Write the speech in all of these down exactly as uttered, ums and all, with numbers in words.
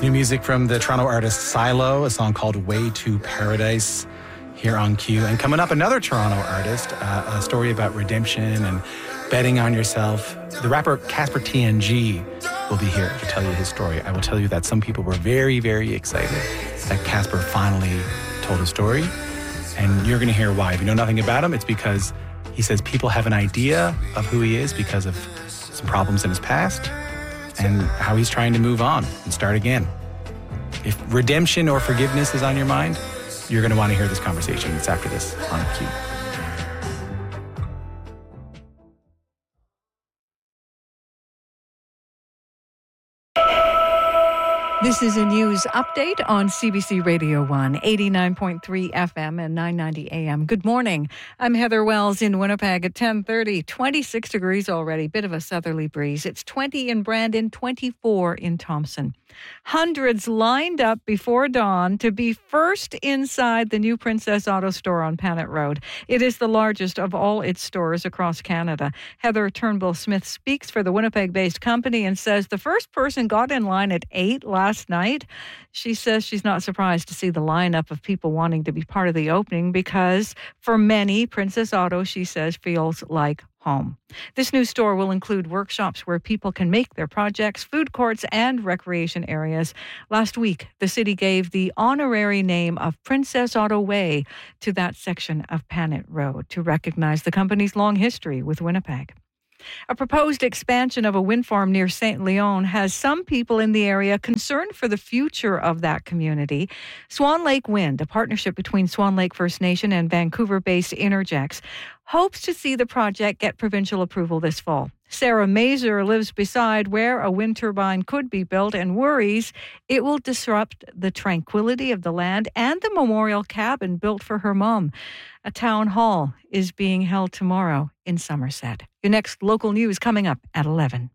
New music from the Toronto artist Silo, a song called Way to Paradise here on Q. And coming up, another Toronto artist, uh, a story about redemption and betting on yourself. The rapper Casper T N G will be here to tell you his story. I will tell you that some people were very, very excited that Casper finally told his story. And you're going to hear why. If you know nothing about him, it's because he says people have an idea of who he is because of some problems in his past and how he's trying to move on and start again. If redemption or forgiveness is on your mind, you're going to want to hear this conversation. It's after this on Q. This is a news update on C B C Radio one, eighty-nine point three F M and nine ninety A M. Good morning. I'm Heather Wells in Winnipeg at ten thirty. twenty-six degrees already, bit of a southerly breeze. It's twenty in Brandon, twenty-four in Thompson. Hundreds lined up before dawn to be first inside the new Princess Auto store on Panet Road. It is the largest of all its stores across Canada. Heather Turnbull-Smith speaks for the Winnipeg-based company and says the first person got in line at eight last night. She says she's not surprised to see the lineup of people wanting to be part of the opening because for many, Princess Auto, she says, feels like home. This new store will include workshops where people can make their projects, food courts, and recreation areas. Last week, the city gave the honorary name of Princess Auto Way to that section of Panet Road to recognize the company's long history with Winnipeg. A proposed expansion of a wind farm near Saint Leon has some people in the area concerned for the future of that community. Swan Lake Wind, a partnership between Swan Lake First Nation and Vancouver-based Interjex, hopes to see the project get provincial approval this fall. Sarah Mazer lives beside where a wind turbine could be built and worries it will disrupt the tranquility of the land and the memorial cabin built for her mom. A town hall is being held tomorrow in Somerset. Your next local news coming up at eleven.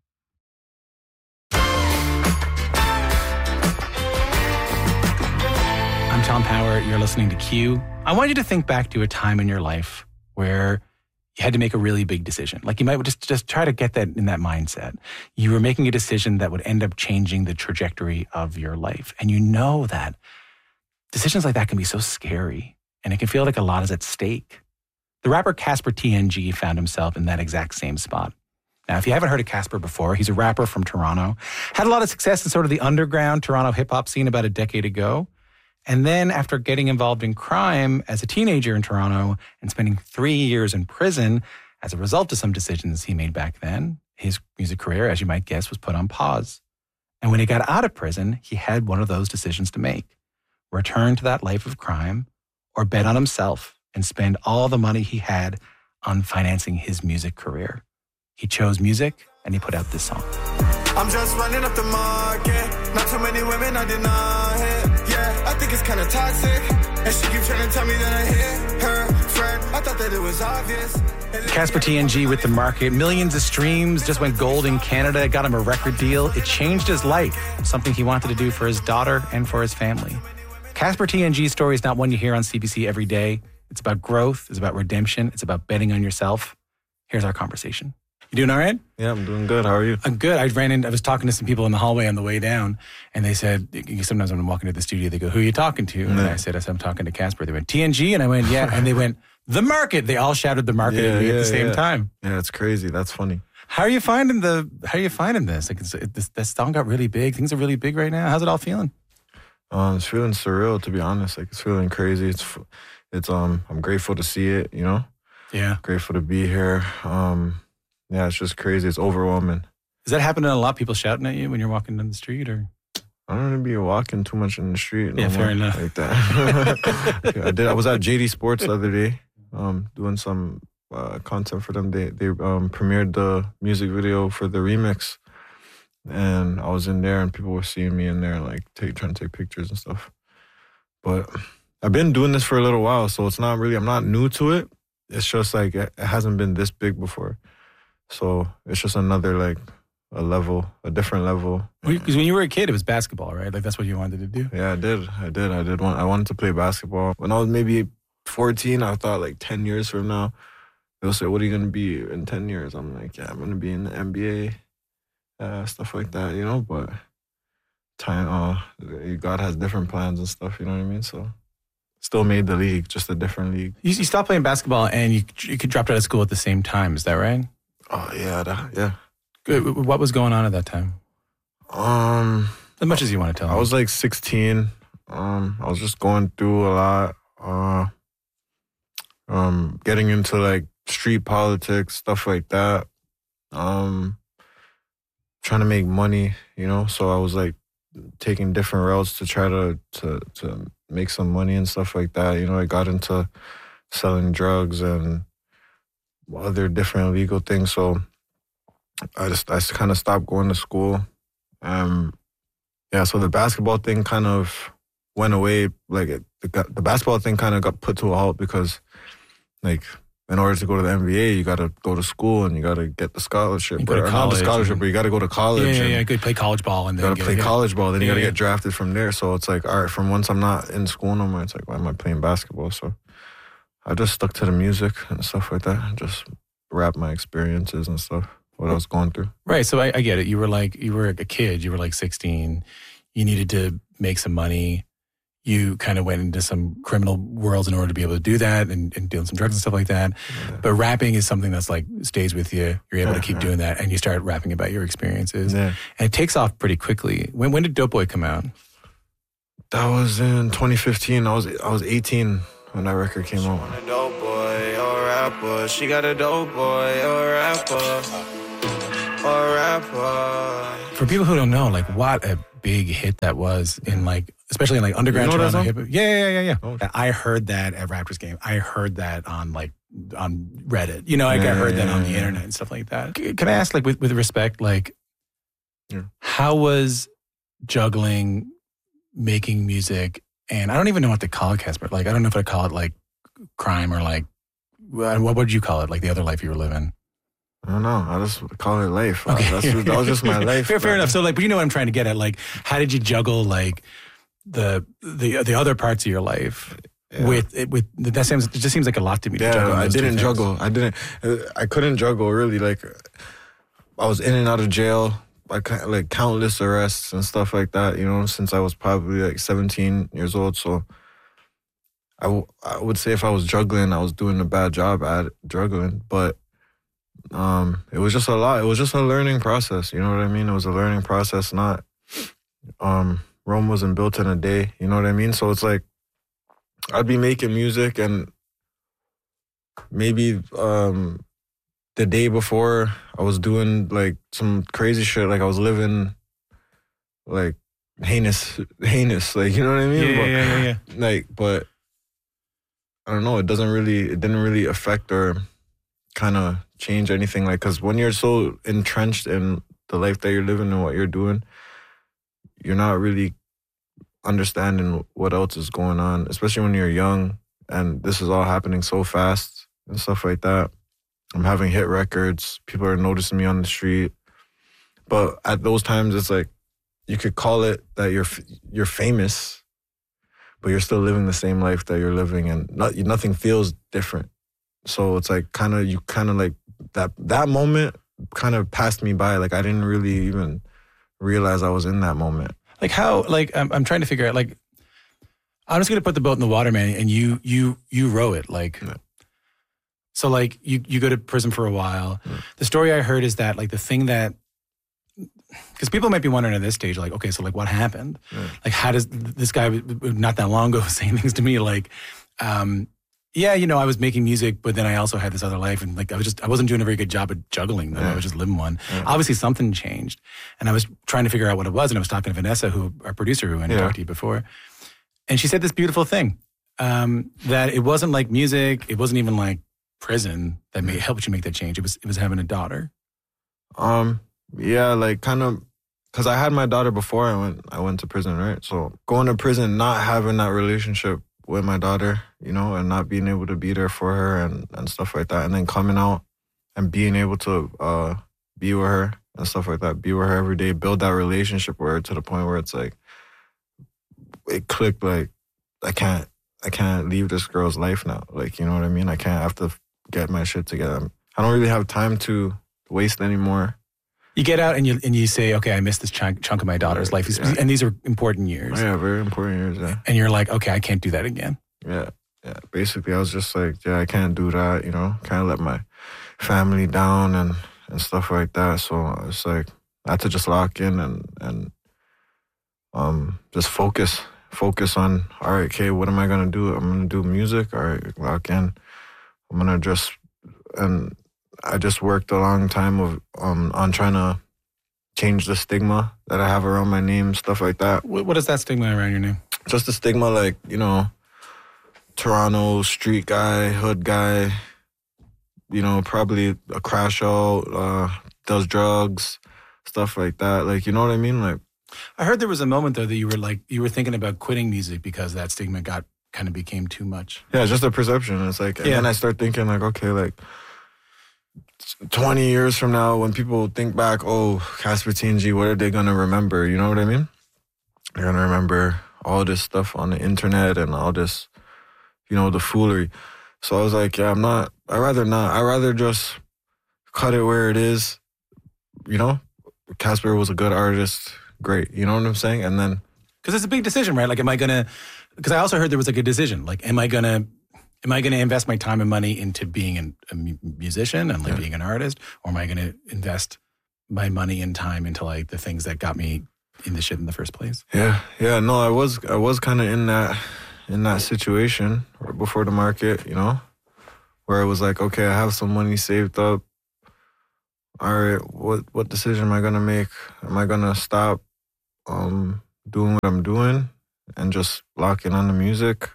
I'm Tom Power. You're listening to Q. I want you to think back to a time in your life where you had to make a really big decision. Like you might just, just try to get that in that mindset. You were making a decision that would end up changing the trajectory of your life. And you know that decisions like that can be so scary and it can feel like a lot is at stake. The rapper Casper T N G found himself in that exact same spot. Now, if you haven't heard of Casper before, he's a rapper from Toronto. Had a lot of success in sort of the underground Toronto hip-hop scene about a decade ago. And then after getting involved in crime as a teenager in Toronto and spending three years in prison as a result of some decisions he made back then, his music career, as you might guess, was put on pause. And when he got out of prison, he had one of those decisions to make. Return to that life of crime or bet on himself and spend all the money he had on financing his music career. He chose music and he put out this song. I'm just running up the market. Not too many women I deny it. Yeah, I think it's kind of toxic. And she keeps trying to tell me that I hit her friend. I thought that it was obvious. Casper T N G with The Market. Millions of streams, just went gold in Canada, got him a record deal. It changed his life, something he wanted to do for his daughter and for his family. Casper T N G's story is not one you hear on C B C every day. It's about growth. It's about redemption. It's about betting on yourself. Here's our conversation. You doing all right? Yeah, I'm doing good. How are you? I'm good. I ran in, I was talking to some people in the hallway on the way down, and they said, sometimes when I'm walking to the studio, they go, who are you talking to? And Yeah. I said, I said, I'm talking to Casper. They went, T N G? And I went, yeah. And they went, The Market. They all shouted The Market Yeah, at me yeah, at the same yeah. time. Yeah, it's crazy. That's funny. How are you finding the, how are you finding this? Like, it's, it, this, this song got really big. Things are really big right now. How's it all feeling? Um, it's feeling surreal, to be honest. Like, it's feeling crazy. It's, f- it's um, I'm grateful to see it, you know? Yeah. Grateful to be here. Um, yeah, it's just crazy. It's overwhelming. Is that happening a lot? People shouting at you when you're walking down the street, or? I don't want to be walking too much in the street. No Yeah, fair more enough. Like that. Yeah, I did. I was at J D Sports the other day, um, doing some uh, content for them. They they um, premiered the music video for the remix, and I was in there, and people were seeing me in there, like take, trying to take pictures and stuff. But I've been doing this for a little while, so it's not really. I'm not new to it. It's just like it hasn't been this big before, so it's just another like. A level, a different level. Because when you were a kid, it was basketball, right? Like, that's what you wanted to do. Yeah, I did. I did. I did want. I wanted to play basketball. When I was maybe fourteen, I thought like ten years from now, they'll say, "What are you gonna be in ten years?" I'm like, "Yeah, I'm gonna be in the N B A, uh, stuff like that," you know. But time, uh, God has different plans and stuff, you know what I mean? So still made the league, just a different league. You, you stopped playing basketball and you you dropped out of school at the same time. Is that right? Oh, yeah, that, yeah. Good. What was going on at that time? Um, As much as you want to tell me. I was like sixteen. Um, I was just going through a lot. Uh, um, getting into like street politics, stuff like that. Um, trying to make money, you know. So I was like taking different routes to try to to to make some money and stuff like that. You know, I got into selling drugs and other different illegal things. So I just I kind of stopped going to school. Um, yeah. So the basketball thing kind of went away. Like it, the, the basketball thing kind of got put to a halt because, like, in order to go to the N B A, you got to go to school and you got to get the scholarship. Or, or not the scholarship, and, but you got to go to college. Yeah, yeah, and yeah. Go play college ball and then you got to play get, college ball. Then you yeah, got to yeah. get drafted from there. So it's like, all right, from once I'm not in school no more, it's like, why am I playing basketball? So I just stuck to the music and stuff like that. Just rap my experiences and stuff, what I was going through. Right. So I, I get it. You were like, you were a kid. You were like sixteen. You needed to make some money. You kind of went into some criminal worlds in order to be able to do that and, and doing some drugs and stuff like that. Yeah. But rapping is something that's like stays with you. You're able Yeah, to keep yeah. doing that and you start rapping about your experiences. Yeah. And it takes off pretty quickly. When when did Dope Boy come out? That was in twenty fifteen. I was I was eighteen when that record came out. A dope boy or rapper. She got a dope boy or rapper. Or rapper. For people who don't know, like what a big hit that was in like, especially in like underground You know that Toronto song? hip hop. Yeah, yeah, yeah, yeah. Oh. I heard that at Raptors game. I heard that on like on Reddit. You know, like Yeah, I heard that yeah, on the yeah. internet and stuff like that. C- Can I ask, like, with, with respect, like, Yeah. how was juggling, making music, and I don't even know what to call it, Casper. Like, I don't know if I call it like crime or like, what what would you call it? Like the other life you were living. I don't know. I just call it life. Okay. That's just, that was just my life. fair, fair but- enough. So, like, but you know what I'm trying to get at. Like, how did you juggle like the the the other parts of your life Yeah. with it? With that seems it just seems like a lot to me. To Yeah, juggle I those two didn't things. juggle. I didn't. I couldn't juggle really. Like, I was in and out of jail, like like countless arrests and stuff like that. You know, since I was probably like seventeen years old. So, I, w- I would say if I was juggling, I was doing a bad job at juggling. But um, it was just a lot. It was just a learning process. You know what I mean? It was a learning process. Not um, Rome wasn't built in a day. You know what I mean? So it's like I'd be making music and maybe um, the day before I was doing like some crazy shit. Like I was living like heinous, heinous. Like, you know what I mean? Yeah, But, yeah, yeah, yeah. Like, but I don't know. It doesn't really, it didn't really affect or kind of change anything. Like, cause when you're so entrenched in the life that you're living and what you're doing, you're not really understanding what else is going on, especially when you're young and this is all happening so fast and stuff like that. I'm having hit records. People are noticing me on the street. But at those times, it's like, you could call it that you're you're famous, but you're still living the same life that you're living, and not, nothing feels different. So it's like kind of, you kind of like, that that moment kind of passed me by. Like I didn't really even realize I was in that moment. Like how? Like I'm, I'm trying to figure out. Like I'm just gonna put the boat in the water, man, and you you you row it. Like Yeah. so, like you you go to prison for a while. Yeah. The story I heard is that like the thing that, because people might be wondering at this stage, like, okay, so like what happened? Yeah. Like how does this guy not that long ago was saying things to me like, um, yeah, you know, I was making music, but then I also had this other life, and like I was just I wasn't doing a very good job at juggling them. Yeah. I was just living one. Yeah. Obviously, something changed, and I was trying to figure out what it was. And I was talking to Vanessa, who our producer, who I Yeah. talked to you before, and she said this beautiful thing um, that it wasn't like music, it wasn't even like prison that made helped you make that change. It was it was having a daughter. Um, yeah, like kind of, cause I had my daughter before I went, I went to prison, right? So going to prison, not having that relationship with my daughter, you know, and not being able to be there for her and, and stuff like that. And then coming out and being able to uh, be with her and stuff like that, be with her every day, build that relationship with her to the point where it's like, it clicked, like, I can't, I can't leave this girl's life now. Like, you know what I mean? I can't have to get my shit together. I don't really have time to waste anymore. You get out and you and you say, okay, I missed this chunk, chunk of my daughter's life. Yeah. And these are important years. Yeah, very important years, yeah. And you're like, okay, I can't do that again. Yeah, yeah. Basically, I was just like, yeah, I can't do that, you know. Can't let my family down and, and stuff like that. So it's like, I had to just lock in and, and um just focus. Focus on, all right, okay, what am I going to do? I'm going to do music. All right, lock in. I'm going to just, and I just worked a long time of um, on trying to change the stigma that I have around my name, stuff like that. What, what is that stigma around your name? Just the stigma, like, you know, Toronto street guy, hood guy, you know, probably a crash out, uh, does drugs, stuff like that. Like, you know what I mean? Like, I heard there was a moment, though, that you were like, you were thinking about quitting music because that stigma got kind of became too much. Yeah, just a perception. It's like, and yeah. then I start thinking like, okay, like twenty years from now, when people think back, oh, Casper T N G, what are they going to remember? You know what I mean? They're going to remember all this stuff on the internet and all this, you know, the foolery. So I was like, yeah, I'm not, I'd rather not. I'd rather just cut it where it is, you know? Casper was a good artist. Great, you know what I'm saying? And then, because it's a big decision, right? Like, am I gonna? Because I also heard there was like a decision. Like, am I gonna? Am I gonna invest my time and money into being an, a musician and like yeah. being an artist, or am I gonna invest my money and time into like the things that got me in the shit in the first place? Yeah, yeah. No, I was, I was kind of in that, in that situation right before the market, you know, where it was like, okay, I have some money saved up. All right, what what decision am I gonna make? Am I gonna stop? Um, doing what I'm doing and just lock in on the music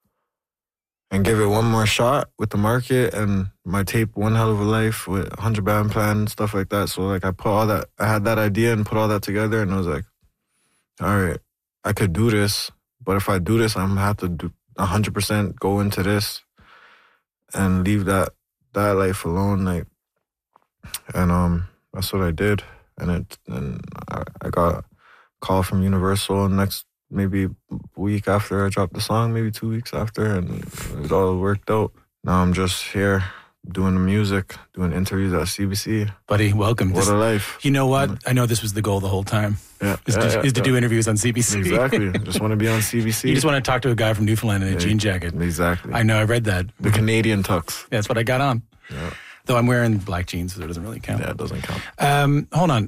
and give it one more shot with the market and my tape One Hell of a Life with one hundred band plan and stuff like that. So like I put all that, I had that idea and put all that together and I was like, all right, I could do this, but if I do this, I'm gonna have to do one hundred percent go into this and leave that, that life alone. Like, and um, that's what I did. And it, and I, I got call from Universal next maybe week after I dropped the song, maybe two weeks after, and it all worked out. Now I'm just here doing the music, doing interviews at C B C. Buddy, welcome. What this, a life. You know what? I know this was the goal the whole time. Yeah. Is, yeah, to, yeah, is to yeah. do interviews on C B C. Exactly. Just want to be on C B C. You just want to talk to a guy from Newfoundland in a Yeah, jean jacket. Exactly. I know, I read that. The Canadian tux. Yeah, that's what I got on. Yeah. Though I'm wearing black jeans, so it doesn't really count. Yeah, it doesn't count. Um, hold on.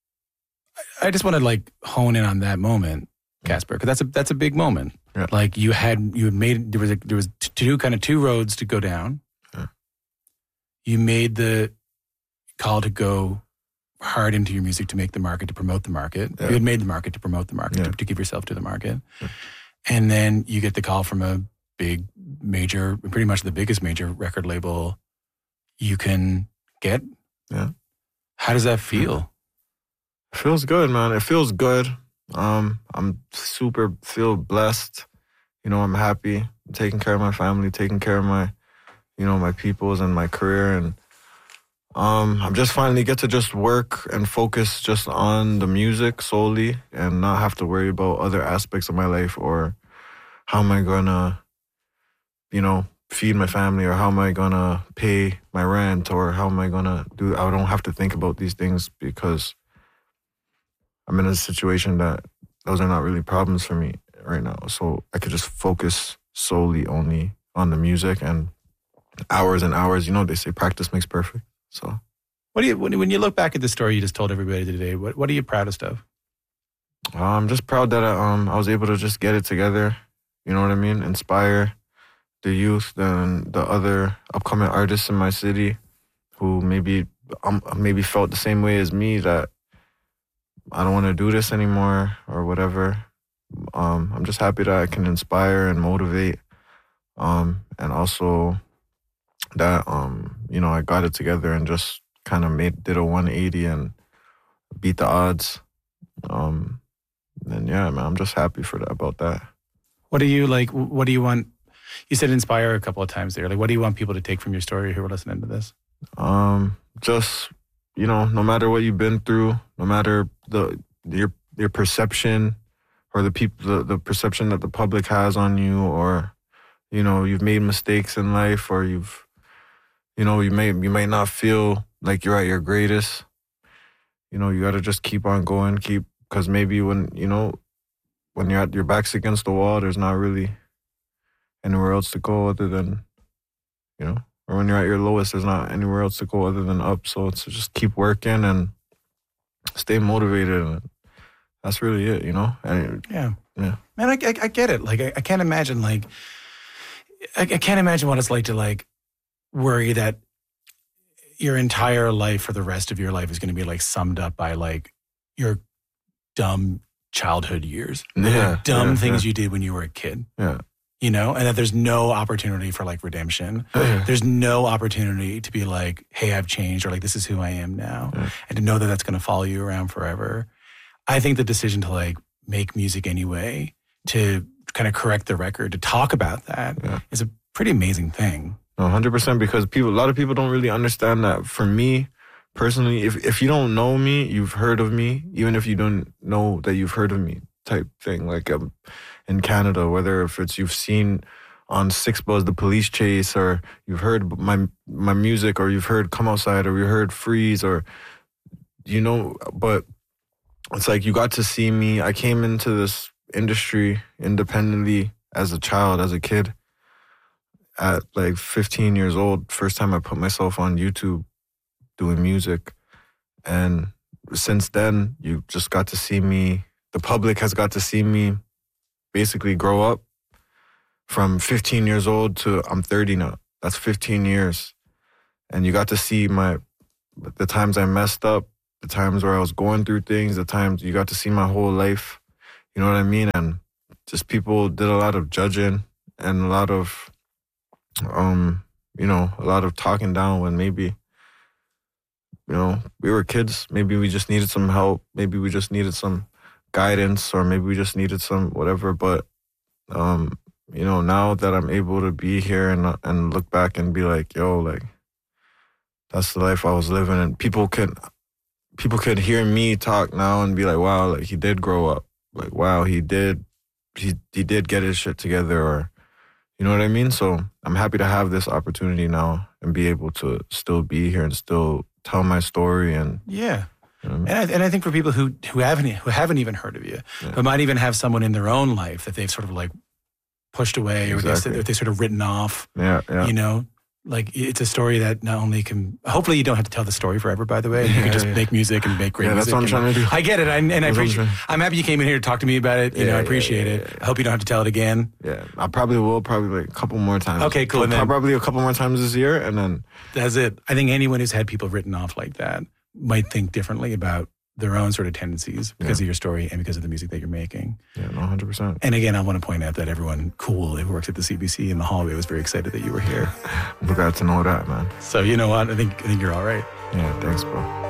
I just want to like hone in on that moment, Casper, because that's a that's a big moment. Yeah. Like you had you had made there was a, there was two kind of two roads to go down. Yeah. You made the call to go hard into your music to make the market, to promote the market. Yeah. You had made the market to promote the market, Yeah. to, to give yourself to the market. Yeah. And then you get the call from a big major, pretty much the biggest major record label you can get. Yeah. How does that feel? It feels good, man. It feels good. Um, I'm super feel blessed. You know, I'm happy. I'm taking care of my family, taking care of my, you know, my peoples and my career. And um, I'm just finally get to just work and focus just on the music solely and not have to worry about other aspects of my life or how am I gonna, you know, feed my family or how am I gonna pay my rent or how am I gonna do, I don't have to think about these things because I'm in a situation that those are not really problems for me right now. So I could just focus solely only on the music and hours and hours. You know, they say practice makes perfect. So What do you when, when you look back at the story you just told everybody today? What what are you proudest of? I'm just proud that I, um I was able to just get it together. You know what I mean? Inspire the youth and the other upcoming artists in my city who maybe um, maybe felt the same way as me that I don't want to do this anymore or whatever. Um, I'm just happy that I can inspire and motivate, um, and also that um, you know, I got it together and just kind of made did a one eighty and beat the odds. Um, and yeah, man, I'm just happy for that about that. What do you like? What do you want? You said inspire a couple of times there. Like, what do you want people to take from your story who are listening to this? Um, just, you know, no matter what you've been through, no matter the your your perception or the people the, the perception that the public has on you, or you know, you've made mistakes in life, or you've, you know, you may you may not feel like you're at your greatest. you know, you got to just keep on going, keep, because maybe when, you know, when you're at your back's against the wall, there's not really anywhere else to go other than, you know, or when you're at your lowest, there's not anywhere else to go other than up. So it's just keep working and stay motivated. And that's really it, you know? And, yeah. Yeah. Man, I, I, I get it. Like, I, I can't imagine, like, I, I can't imagine what it's like to, like, worry that your entire life for the rest of your life is going to be, like, summed up by, like, your dumb childhood years. Yeah. Like, dumb yeah, things yeah. you did when you were a kid. Yeah. You know, and that there's no opportunity for, like, redemption. Yeah. There's no opportunity to be like, hey, I've changed, or like, this is who I am now. Yeah. And to know that that's going to follow you around forever. I think the decision to, like, make music anyway, to kind of correct the record, to talk about that Yeah. is a pretty amazing thing. No, one hundred percent, because people, a lot of people don't really understand that. For me, personally, if, if you don't know me, you've heard of me, even if you don't know that you've heard of me type thing. Like um, in Canada, whether if it's you've seen on Six Buzz The Police Chase, or you've heard my my music, or you've heard Come Outside, or you heard Freeze, or, you know, but it's like you got to see me. I came into this industry independently as a child, as a kid, at like fifteen years old. First time I put myself on YouTube doing music. And since then, you just got to see me. The public has got to see me basically grow up from fifteen years old to I'm thirty now. That's fifteen years. And you got to see my the times I messed up, the times where I was going through things, the times you got to see my whole life. You know what I mean? And just people did a lot of judging and a lot of, um, you know, a lot of talking down when maybe, you know, we were kids. Maybe we just needed some help. Maybe we just needed some guidance, or maybe we just needed some whatever. But, um, you know, now that I'm able to be here and and look back and be like, yo, like, that's the life I was living. And people could, people could hear me talk now and be like, wow, like, he did grow up. Like, wow, he did, he he did get his shit together, or, you know what I mean? So I'm happy to have this opportunity now and be able to still be here and still tell my story. And Yeah. you know what I mean? And I, and I think for people who, who haven't who haven't even heard of you, Yeah. but might even have someone in their own life that they've sort of like pushed away, or Exactly. they, they sort of written off, Yeah, yeah. you know, like it's a story that not only can, hopefully you don't have to tell the story forever, by the way. You Yeah, can just yeah. make music and make great Yeah, that's music. what I'm and- trying to do. I get it. I, and I That's what I'm appreciate, trying- I'm happy you came in here to talk to me about it. You know, Yeah, I yeah, appreciate yeah, it. yeah, I hope you don't have to tell it again. Yeah, I probably will, probably like a couple more times. Okay, cool. And then- Probably a couple more times this year, and then That's it. I think anyone who's had people written off like that might think differently about their own sort of tendencies because Yeah. of your story and because of the music that you're making. yeah, no, one hundred percent. And again, I want to point out that everyone cool who works at the C B C in the hallway was very excited that you were here. I'm glad to know that, man. So you know what? I think I think you're all right. Yeah, thanks, bro.